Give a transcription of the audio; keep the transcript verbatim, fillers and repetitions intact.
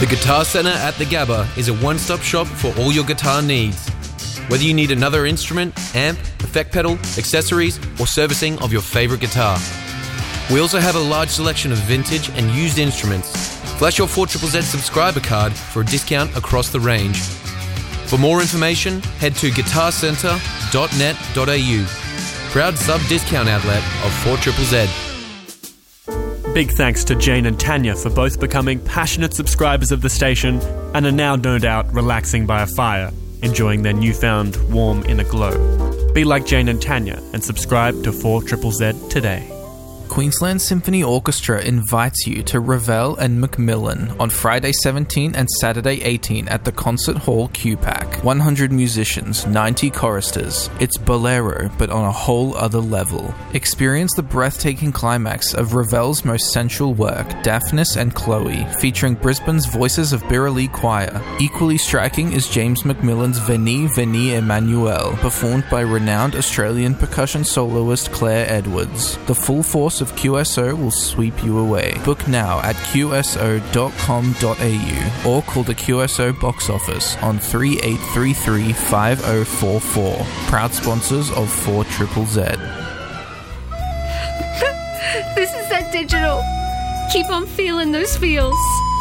The Guitar Center at the Gabba is a one-stop shop for all your guitar needs. Whether you need another instrument, amp, effect pedal, accessories, or servicing of your favorite guitar. We also have a large selection of vintage and used instruments. Flash your four Z Z Z subscriber card for a discount across the range. For more information, head to guitar center dot net dot a u. Proud sub-discount outlet of four Z Z Z. Big thanks to Jane and Tanya for both becoming passionate subscribers of the station and are now no doubt relaxing by a fire, enjoying their newfound warm inner glow. Be like Jane and Tanya and subscribe to four Z Z Z today. Queensland Symphony Orchestra invites you to Ravel and Macmillan on Friday seventeenth and Saturday eighteenth at the Concert Hall Q PAC. one hundred musicians, ninety choristers. It's bolero, but on a whole other level. Experience the breathtaking climax of Ravel's most sensual work, Daphnis and Chloe, featuring Brisbane's Voices of Birrelly Choir. Equally striking is James Macmillan's Veni Veni Emmanuel, performed by renowned Australian percussion soloist Claire Edwards. The full force of Q S O will sweep you away. Book now at q s o dot com dot a u or call the Q S O box office on three eight three three, five oh four four. Proud sponsors of four Z Z Z. This is that digital. Keep on feeling those feels.